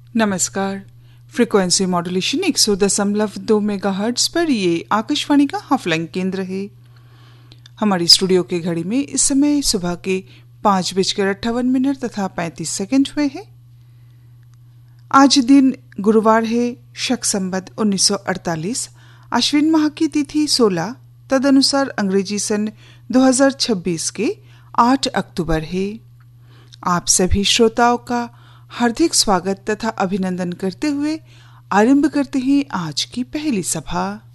नमस्कार। Frequency modulation 100.2 megahertz पर ये आकाशवाणी का हाफलैंग केंद्र है। हमारी स्टूडियो के घड़ी में इस समय सुबह के 5:58 तथा 35 सेकंड हुए हैं। आज दिन गुरुवार है, शक संवत 1948, अश्विन माह की तिथि 16, तदनुसार अंग्रेजी सन 2026 के 8 अक्टूबर है। आप सभी श्रोताओं का हार्दिक स्वागत तथा अभिनंदन करते हुए आरंभ करते हैं आज की पहली सभा।